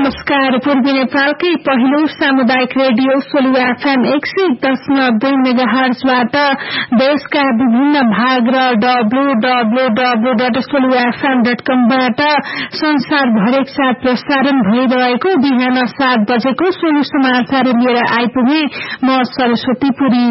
नमस्कार। पूर्वी नेपालकै पहिलो सामुदायिक रेडियो सोलुवा FM 101.2 मेगाहर्जबाट देशका विभिन्न भाग र www.soluvafm.com बाट संसारभर एकसाथ प्रसारण भइरहेको बिहान 7 बजेको सोलु समाचार लिएर आइपुगे म सरस्वती पुरी।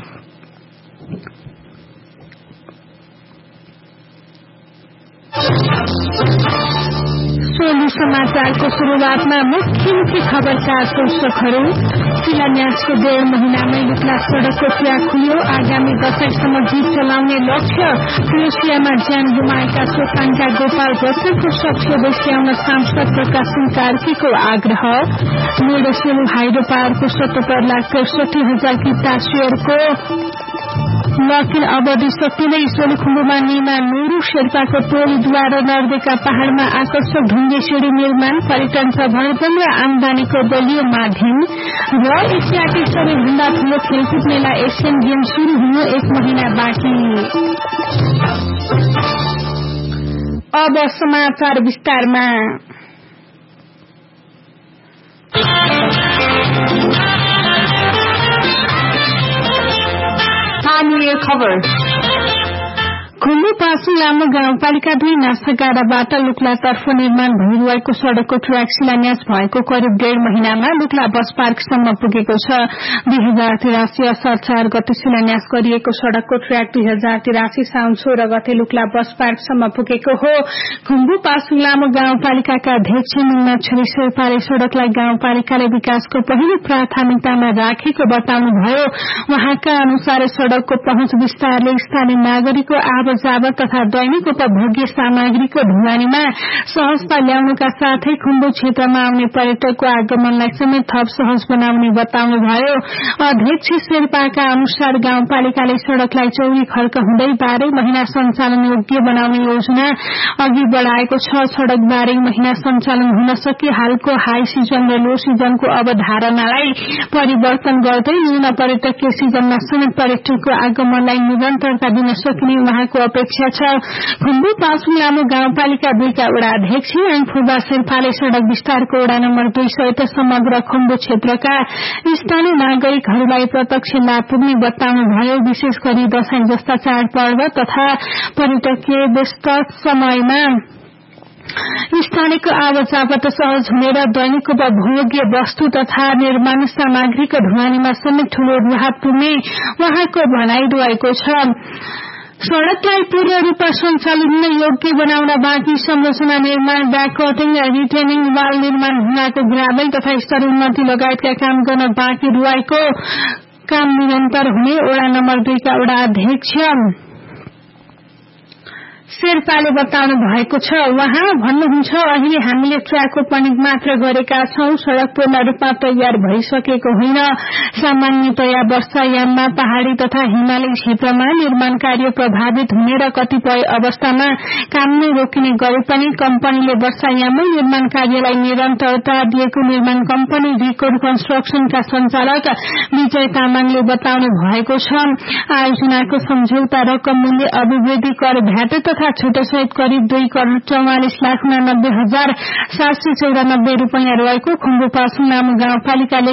सोलु समाचारको शुरूआतमा मुख्य खबरका शीर्षकहरू। शिलान्यासको 1.5 महिनामै लुक्ला सड़कको ट्र्याक खुल्यो। आगामी दशकसम्म जीप चलाउने लक्ष्य। क्रोएसियामा ज्यान गुमाएका सोपानका गोपाल बच्चनको शक्ति बस्याउन सांसद प्रकाशन कार्कीको आग्रह। मेडसेलु हाइड्रो पावरको 77 लाख 63,000 किता शेयरको लकिन अवधि सकिँदै सोलुखुम्बुमा निमा नुरु शेर्पाको टोलीद्वारा नर्देका पहाड़मा आकर्षक ढुङ्गे सिँढी निर्माण। पर्यटन प्रवर्धन र आमदानीको बलियो माध्यम। र एसियाकै सबैभन्दा ठूलो खेलकुद मेला एसियन गेम शुरू हुन 1 महिना बाँकी। अब समाचार विस्तारमा। खबर खुम्बु पासु लामो गाउँपालिका 2 नासागाडाबाट लुक्लातर्फ निर्माण भइरहेको सड़कको ट्र्याक शिलान्यास भएको करिब 1.5 महिनामा लुक्ला बस पार्कसम्म पुगेको छ। 2083 असार 4 गते शिलान्यास गरिएको सड़कको ट्र्याक 2083 साउन 16 गते लुक्ला बस पार्कसम्म पुगेको हो। खुम्बु पासु लामो गाउँपालिकाका अध्यक्ष मुन्ना छोरी शेर्पाले सड़कलाई गाउँपालिकाले विकासको पहिलो प्राथमिकतामा राखेको बताउनुभयो। उहाँका अनुसार सड़कको पहुँच विस्तारले स्थानीय नागरिकको जावत तथा दैनिक उपभोग्य सामग्रीको ढुवानीमा सहजता ल्याउनुका साथै खुम्बु क्षेत्रमा आउने पर्यटकको आगमनलाई समेत थप सहज बनाउने बताउनुभयो। अध्यक्ष शेर्पाका अनुसार गाउँपालिकाले सड़कलाई चौरी खर्क हुँदै 12 महिना सञ्चालन योग्य बनाउने योजना अघि बढ़ाएको छ। सड़क 12 महिना सञ्चालन हुन सके हालको हाई सिजन र लो सिजनको अवधारणालाई परिवर्तन गर्दै न्यून पर्यटकीय सिजनमा समेत पर्यटकको आगमनलाई निरन्तरता दिन सकिने उहाँको अपेक्षा छ। खुम्बु पासु लामो गाउँपालिका 2 का वडा अध्यक्ष फुर्बा शेर्पाले सड़क विस्तारको वडा नम्बर 2 सहित समग्र खुम्बु क्षेत्रका स्थानीय नागरिकहरूलाई प्रत्यक्ष लाभ पुग्ने बताउनुभयो। विशेष गरी दशैं जस्ता चाडपर्व तथा पर्यटकीय व्यस्त समयमा स्थानीयको आवाजावट सहज हुने र दैनिक उपभोग्य वस्तु तथा निर्माण सामग्रीको ढुवानीमा समेत ठूलो राहत पुग्ने उहाँको भनाइ रहेको छ। सड़कलाई पूर्ण रूपमा सञ्चालन योग्य बनाउन बाँकी संरचना निर्माण, ब्याक कटिङ र रिटेनिङ वाल निर्माण, ढुङ्गाको ग्राभेल तथा स्तर उन्नति लगायतका काम गर्न बाँकी रहेको काम निरन्तर हुने वडा नम्बर 2 का वडा अध्यक्ष शेर्पाले बताउनु भएको छ। उहाँ भन्नुहुन्छ, अहिले हामीले ट्र्याक ओपनिङ मात्र गरेका छौं। सड़क पूर्ण रूपमा तयार भइसकेको होइन। सामान्यतया वर्षायाममा पहाड़ी तथा हिमाली क्षेत्रमा निर्माण कार्य प्रभावित हुने र कतिपय अवस्थामा काम नै रोकिने गरे पनि कम्पनीले वर्षायाममै निर्माण कार्यलाई निरन्तरता दिएको निर्माण कम्पनी रिकोड कन्स्ट्रक्सनका सञ्चालक विजय तामाङले बताउनु भएको छ। आयोजनाको सम्झौता रकम मूल्य अभिवृद्धि कर भ्याट तथा छुट सहित करिब 2,44,89,794 रूपियाँ रहेको खुम्बु पासु लामो गाउँपालिकाले